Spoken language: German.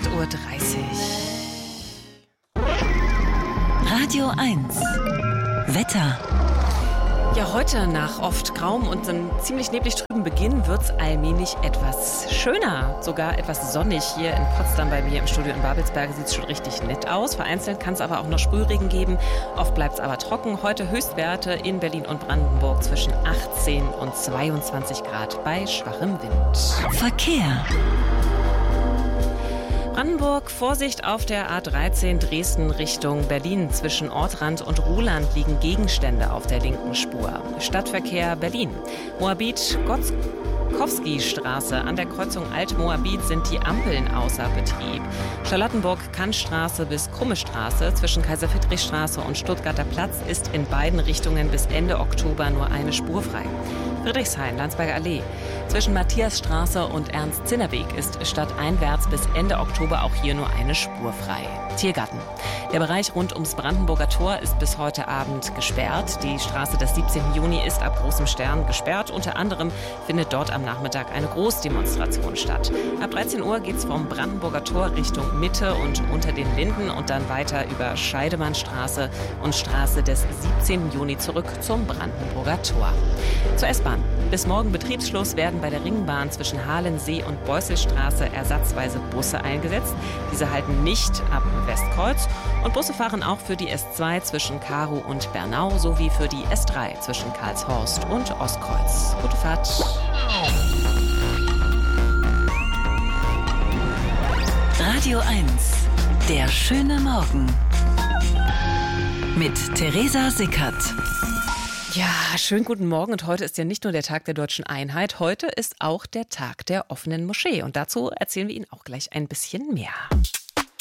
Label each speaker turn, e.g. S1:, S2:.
S1: 8:30 Uhr.
S2: Radio 1. Wetter.
S1: Ja, heute nach oft grauem und einem ziemlich neblig trüben Beginn wird es allmählich etwas schöner, sogar etwas sonnig. Hier in Potsdam bei mir im Studio in Babelsberge sieht es schon richtig nett aus. Vereinzelt kann es aber auch noch Sprühregen geben. Oft bleibt es aber trocken. Heute Höchstwerte in Berlin und Brandenburg zwischen 18 und 22 Grad bei schwachem Wind.
S2: Verkehr.
S1: Brandenburg, Vorsicht auf der A13 Dresden Richtung Berlin. Zwischen Ortrand und Ruhland liegen Gegenstände auf der linken Spur. Stadtverkehr Berlin. Moabit-Gotzkowski-Straße. An der Kreuzung Alt-Moabit sind die Ampeln außer Betrieb. Charlottenburg-Kantstraße bis Krumme-Straße. Zwischen Kaiser-Friedrich-Straße und Stuttgarter Platz ist in beiden Richtungen bis Ende Oktober nur eine Spur frei. Friedrichshain, Landsberger Allee. Zwischen Matthiasstraße und Ernst-Zinner-Weg ist stadteinwärts bis Ende Oktober auch hier nur eine Spur frei. Tiergarten. Der Bereich rund ums Brandenburger Tor ist bis heute Abend gesperrt. Die Straße des 17. Juni ist ab Großem Stern gesperrt. Unter anderem findet dort am Nachmittag eine Großdemonstration statt. Ab 13 Uhr geht es vom Brandenburger Tor Richtung Mitte und unter den Linden und dann weiter über Scheidemannstraße und Straße des 17. Juni zurück zum Brandenburger Tor. Zur S-Bahn. Bis morgen Betriebsschluss werden bei der Ringbahn zwischen Halensee und Beusselstraße ersatzweise Busse eingesetzt. Diese halten nicht ab Westkreuz. Und Busse fahren auch für die S2 zwischen Karow und Bernau sowie für die S3 zwischen Karlshorst und Ostkreuz. Gute Fahrt.
S2: Radio 1. Der schöne Morgen. Mit Theresa Sickert.
S1: Ja, schönen guten Morgen. Und heute ist ja nicht nur der Tag der Deutschen Einheit, heute ist auch der Tag der offenen Moschee. Und dazu erzählen wir Ihnen auch gleich ein bisschen mehr.